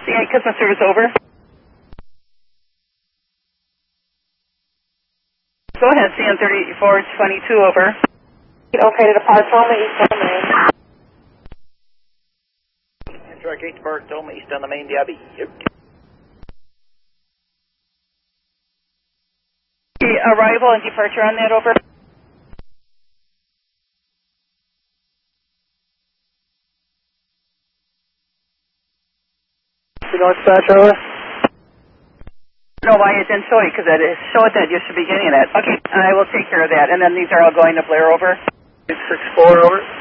C8 customer service, over. Go ahead, CN 3422, over. Okay to depart, Toma East on the main. Track 8 depart, Toma East on the main, DIB. Arrival and departure on that, over. North Dispatch, over. No, why it didn't show you, because it showed that you should be getting it. Okay, I will take care of that. And then these are all going to Blair, over. 864, over.